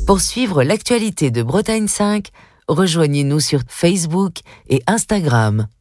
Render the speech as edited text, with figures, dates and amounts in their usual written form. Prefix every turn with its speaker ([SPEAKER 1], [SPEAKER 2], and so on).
[SPEAKER 1] Pour suivre l'actualité de Bretagne 5, rejoignez-nous sur Facebook et Instagram.